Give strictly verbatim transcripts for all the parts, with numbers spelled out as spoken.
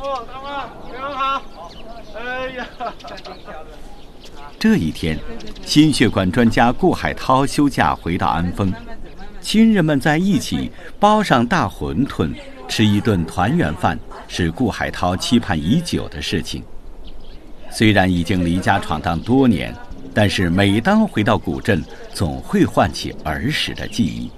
夫，大妈，非常好。哎呀， 这一天，心血管专家顾海涛休假回到安丰，亲人们在一起包上大馄饨，吃一顿团圆饭，是顾海涛期盼已久的事情。虽然已经离家闯荡多年，但是每当回到古镇，总会唤起儿时的记忆。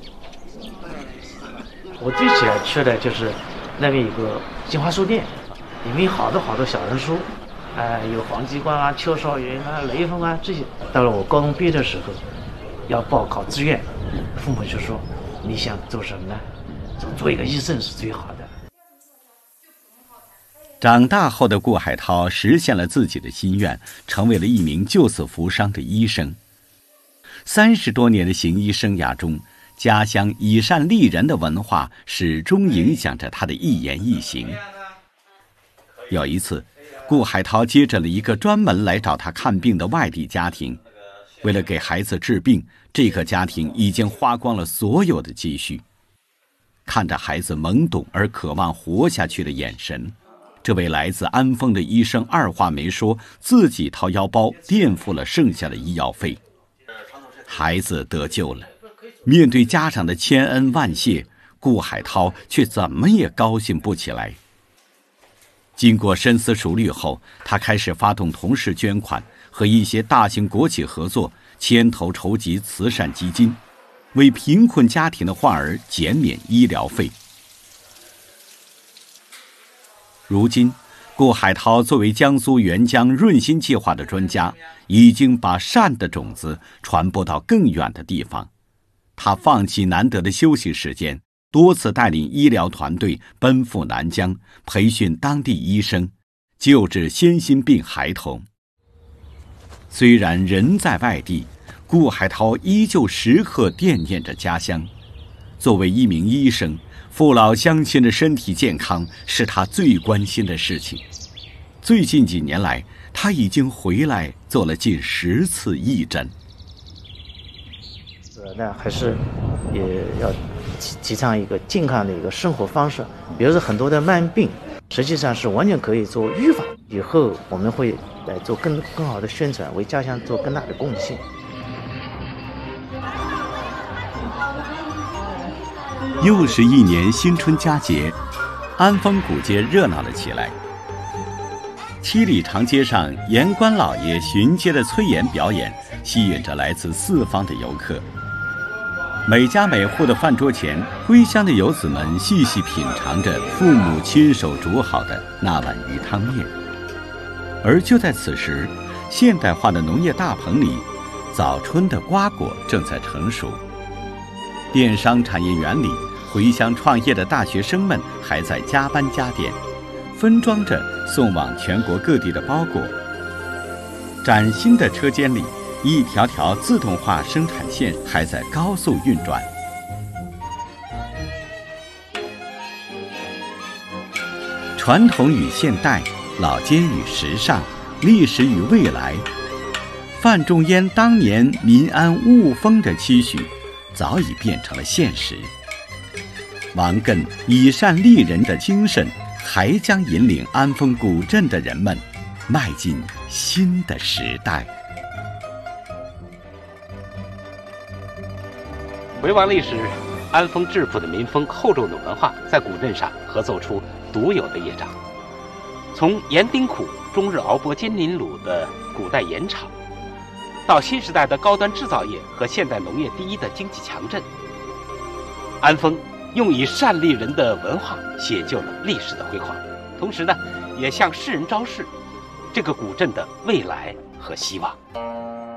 我最喜欢吃的就是那边有个新华书店，里面有好多好多小人书，呃，有黄继光啊、邱少云啊、雷锋啊这些。到了我高中毕业的时候，要报考志愿，父母就说：“你想做什么呢？做一个医生是最好的。” 长大后的顾海涛实现了自己的心愿，成为了一名救死扶伤的医生。三十多年的行医生涯中，家乡以善利人的文化始终影响着他的一言一行。有一次，顾海涛接诊了一个专门来找他看病的外地家庭，为了给孩子治病，这个家庭已经花光了所有的积蓄。看着孩子懵懂而渴望活下去的眼神，这位来自安丰的医生二话没说，自己掏腰包垫付了剩下的医药费。孩子得救了，面对家长的千恩万谢，顾海涛却怎么也高兴不起来。经过深思熟虑后，他开始发动同事捐款，和一些大型国企合作，牵头筹集慈善基金，为贫困家庭的患儿减免医疗费。如今，顾海涛作为江苏援疆润心计划的专家，已经把善的种子传播到更远的地方。他放弃难得的休息时间，多次带领医疗团队奔赴南疆，培训当地医生，救治先心病孩童。虽然人在外地，顾海涛依旧时刻惦念着家乡。作为一名医生，父老乡亲的身体健康是他最关心的事情。最近几年来，他已经回来做了近十次义诊。 那还是也要提提倡一个健康的一个生活方式。比如说很多的慢病，实际上是完全可以做预防。以后我们会来做更更好的宣传，为家乡做更大的贡献。 又是一年新春佳节，安丰古街热闹了起来。七里长街上，盐官老爷巡街的催盐表演吸引着来自四方的游客。每家每户的饭桌前，归乡的游子们细细品尝着父母亲手煮好的那碗鱼汤面。而就在此时，现代化的农业大棚里，早春的瓜果正在成熟。电商产业园里，回乡创业的大学生们还在加班加点，分装着送往全国各地的包裹。崭新的车间里，一条条自动化生产线还在高速运转。传统与现代，老街与时尚，历史与未来，范仲淹当年民安物丰的期许早已变成了现实。王艮以善利人的精神还将引领安丰古镇的人们迈进新的时代。 回望历史，安丰质朴的民风、厚重的文化在古镇上合奏出独有的乐章。从盐丁苦、终日熬剥金鳞卤的古代盐场，到新时代的高端制造业和现代农业第一的经济强镇，安丰用以善利人的文化写就了历史的辉煌，同时呢，也向世人昭示这个古镇的未来和希望。